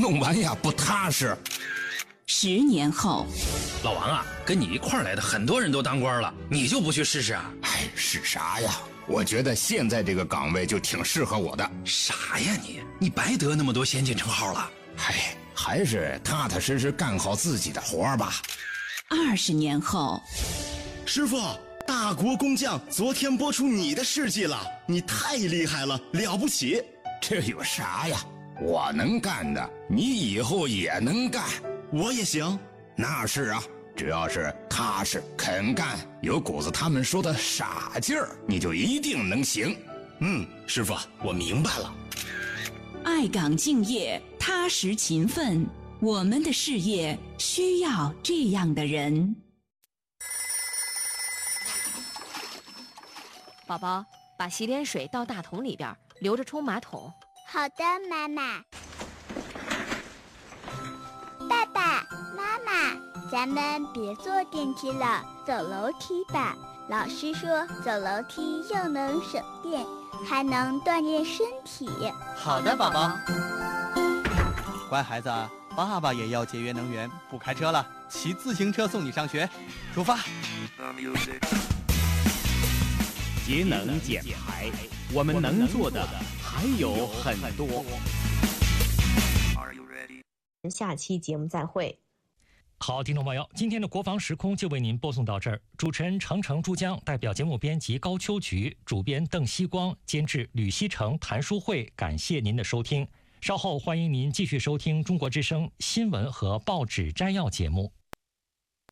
弄完呀不踏实。 10年后， 老王啊，跟你一块儿来的很多人都当官了，你就不去试试啊？ 哎，是啥呀？我觉得现在这个岗位就挺适合我的。 啥呀你白得那么多先进称号了。 嗨，还是踏踏实实干好自己的活吧。 20年后， 师傅，大国工匠昨天播出你的事迹了，你太厉害了，了不起。 这有啥呀？我能干的，你以后也能干。 我也行。 那是啊，只要是踏实肯干，有股子他们说的傻劲儿，你就一定能行。 师傅，我明白了。 爱岗敬业，踏实勤奋，我们的事业需要这样的人。 宝宝，把洗脸水倒大桶里边，留着冲马桶。 好的，妈妈。爸爸妈妈，咱们别坐电梯了，走楼梯吧。老师说走楼梯又能省电，还能锻炼身体。 好的，宝宝。乖孩子，爸爸也要节约能源，不开车了，骑自行车送你上学。出发。 节能减排，我们能做的还有很多。 下期节目再会。 好，听众朋友，今天的国防时空就为您播送到这儿。主持人程程、珠江，代表节目编辑高秋菊，主编邓希光，监制吕希成、谭淑慧，感谢您的收听。稍后欢迎您继续收听中国之声新闻和报纸摘要节目。